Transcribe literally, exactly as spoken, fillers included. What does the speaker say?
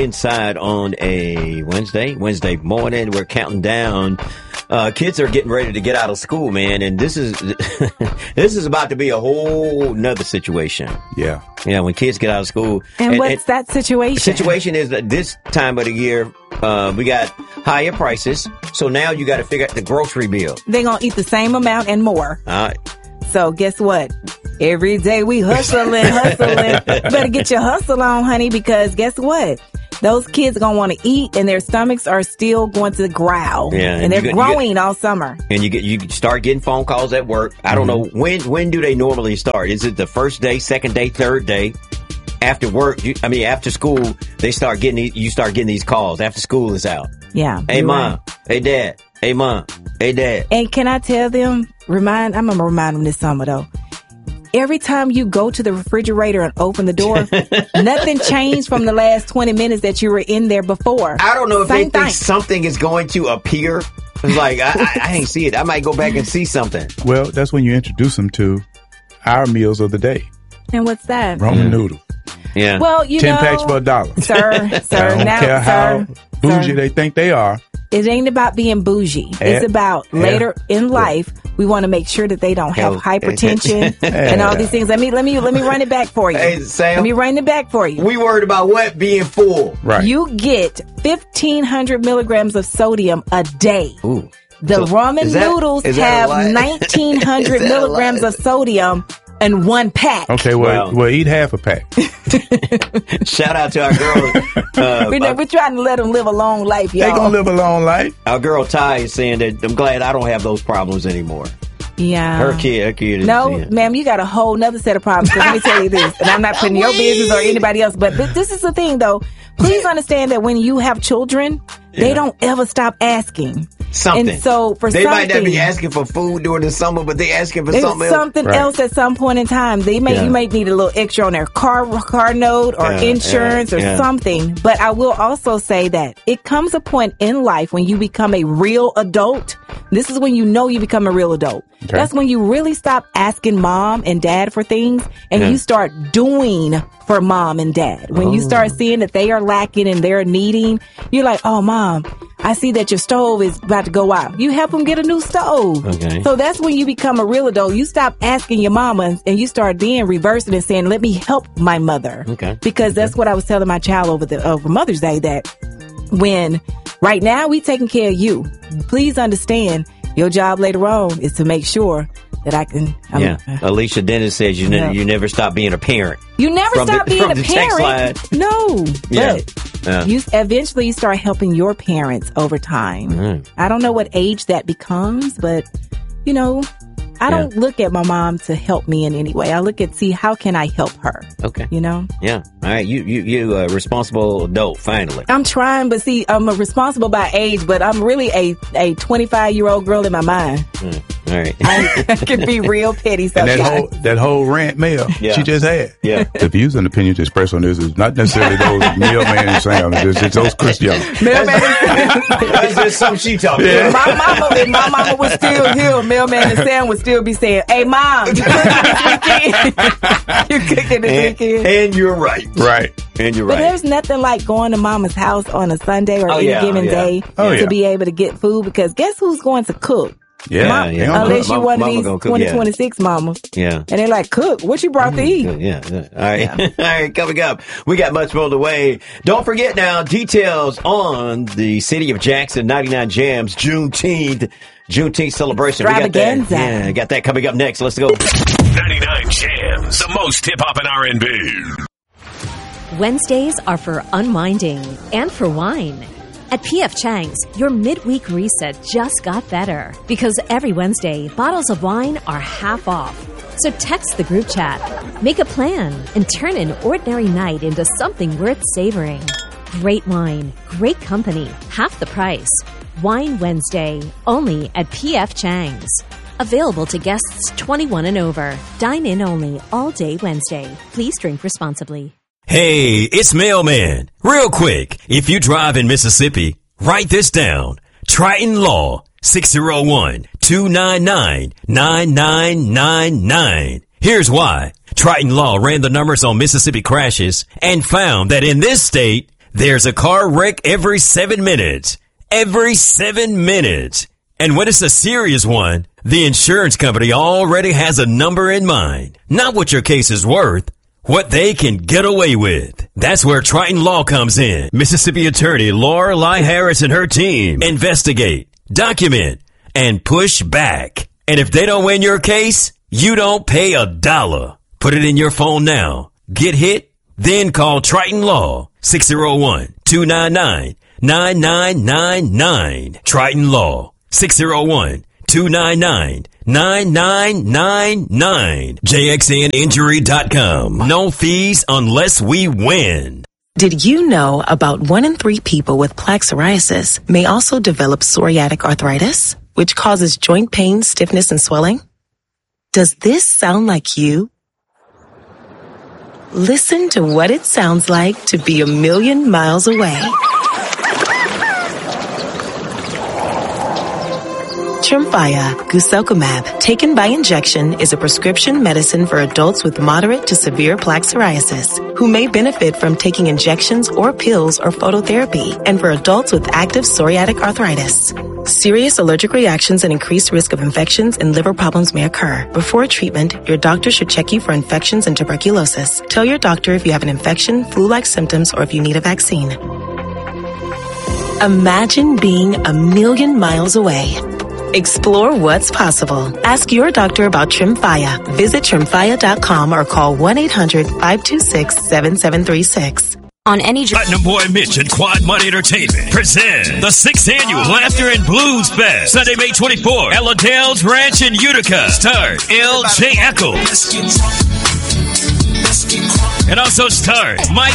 Inside on a Wednesday, Wednesday morning. We're counting down. Uh, kids are getting ready to get out of school, man, and this is this is about to be a whole nother situation. Yeah, yeah. When kids get out of school, and, and what's and that situation? The situation is that this time of the year, uh, we got higher prices, so now you got to figure out the grocery bill. They're gonna eat the same amount and more. All right. So guess what? Every day we hustling, hustling. You better get your hustle on, honey, because guess what? Those kids are going to want to eat, and their stomachs are still going to growl. Yeah, and, and they're get, growing get, all summer. And you get you start getting phone calls at work. I don't mm-hmm. know, when when do they normally start? Is it the first day, second day, third day? After work, you, I mean, after school, they start getting, you start getting these calls after school is out. Yeah. Hey, mom. Right. Hey, dad. Hey, mom. Hey, dad. And can I tell them, remind, I'm going to remind them this summer, though. Every time you go to the refrigerator and open the door, nothing changed from the last twenty minutes that you were in there before. I don't know if Same they think thing. something is going to appear. It's like, I, I, I ain't see it. I might go back and see something. Well, that's when you introduce them to our meals of the day. And what's that? Ramen yeah. noodle. Yeah. Well, you Ten know. packs for a dollar. Sir, sir. I don't now, care sir, how bougie sir. they think they are. It ain't about being bougie. Yeah. It's about Yeah. later in life, we want to make sure that they don't have hypertension and all these things. Let me let me let me run it back for you. Hey, Sam, let me run it back for you. We worried about what? Being full. Right. You get fifteen hundred milligrams of sodium a day. Ooh. The So, ramen is that- noodles is that a lot? have nineteen hundred Is that a milligrams lot? of sodium in one pack. Okay, well, Wow. well, eat half a pack. Shout out to our girl. Uh, We're, our, we're trying to let them live a long life, y'all. They gonna live a long life. our girl Ty is saying that I'm glad I don't have those problems anymore. Yeah. Her kid, her kid is. No, yeah. ma'am, you got a whole nother set of problems. 'Cause let me tell you this, and I'm not putting your business or anybody else, but th- this is the thing, though. Please understand that when you have children, they Yeah. don't ever stop asking. Something. And so for they something, might not be asking for food during the summer, but they asking for there's something else. something Right. else at some point in time. They may Yeah. you might need a little extra on their car car note or Yeah, insurance yeah, or yeah. something. But I will also say that it comes a point in life when you become a real adult. This is when you know you become a real adult. Okay. That's when you really stop asking mom and dad for things and Yeah. you start doing for mom and dad. When Oh. you start seeing that they are lacking and they're needing, you're like, oh, mom, I see that your stove is about to go out. You help them get a new stove. Okay. So that's when you become a real adult. You stop asking your mama and you start then reversing and saying, let me help my mother. Okay. Because that's what I was telling my child over the over Mother's Day, that when right now we taking care of you, please understand your job later on is to make sure that I can. I'm, Yeah. Alicia Dennis says you, Yeah. ne- you never stop being a parent. You never From the- stop being from a the text parent. line. No. Yeah. But Yeah. you eventually you start helping your parents over time. Mm. I don't know what age that becomes, but you know, I Yeah. don't look at my mom to help me in any way. I look at see how can I help her. Okay. You know? Yeah. All right. You you you a responsible adult finally. I'm trying, but see, I'm a responsible by age, but I'm really a a twenty-five year old girl in my mind. Mm. All right. I, I can be real petty And sometimes. that whole that whole rant mail Yeah. she just had. Yeah. The views and opinions expressed on this is not necessarily those Mailman and Sam. It's, it's those Chris Young. Mailman That's just something she talking Yeah. If my mama, if my mama was still here, Mailman and Sam would still be saying, "Hey, mom, you cooking this weekend? you cooking this And, weekend?" and you're right. Right. And you're But right. there's nothing like going to mama's house on a Sunday or Oh, any yeah, given yeah. day Oh, to yeah. be able to get food, because guess who's going to cook? Yeah. Yeah, They yeah. don't know. Unless you Mama- one of mama these gonna cook, twenty yeah. twenty-six mamas. Yeah. And they're like, cook, what you brought to eat? Yeah, yeah. All right. All right, coming up, we got much more the way. Don't forget now, details on the City of Jackson ninety-nine Jams Juneteenth, Juneteenth celebration. We got that, Extravaganza. yeah, got that coming up next. Let's go. ninety-nine Jams, the most hip-hop and R and B. Wednesdays are for unwinding and for wine. At P F Chang's, your midweek reset just got better because every Wednesday, bottles of wine are half off. So text the group chat, make a plan, and turn an ordinary night into something worth savoring. Great wine, great company, half the price. Wine Wednesday, only at P F Chang's. Available to guests twenty-one and over. Dine in only all day Wednesday. Please drink responsibly. Hey, it's Mailman. Real quick, if you drive in Mississippi, write this down. Triton Law, six oh one, two nine nine, nine nine nine nine. Here's why. Triton Law ran the numbers on Mississippi crashes and found that in this state, There's a car wreck every seven minutes. Every seven minutes. And when it's a serious one, the insurance company already has a number in mind. Not what your case is worth, what they can get away with. That's where Triton Law comes in. Mississippi attorney Laura Lai Harris and her team investigate, document, and push back. And if they don't win your case, you don't pay a dollar. Put it in your phone now. Get hit? Then call Triton Law. six oh one, two nine nine, nine nine nine nine. Triton Law. six oh one, two nine nine, nine nine nine nine. J X N injury dot com. No fees unless we win. Did you know about one in three people with plaque psoriasis may also develop psoriatic arthritis, which causes joint pain, stiffness, and swelling? Does this sound like you? Listen to what it sounds like to be a million miles away. Tremfya guselkumab, taken by injection, is a prescription medicine for adults with moderate to severe plaque psoriasis who may benefit from taking injections or pills or phototherapy, and for adults with active psoriatic arthritis. Serious allergic reactions and increased risk of infections and liver problems may occur. Before treatment, your doctor should check you for infections and tuberculosis. Tell your doctor if you have an infection, flu-like symptoms, or if you need a vaccine. Imagine being a million miles away. Explore what's possible. Ask your doctor about Tremfya. Visit tremfya dot com or call one eight hundred, five two six, seven seven three six. On any dr- Platinum Boy Mitch and Quad Money Entertainment present the sixth annual Laughter and Blues Fest, Sunday, May twenty-fourth at Liddell's Ranch in Utica. Start L J Echols. And also start Mike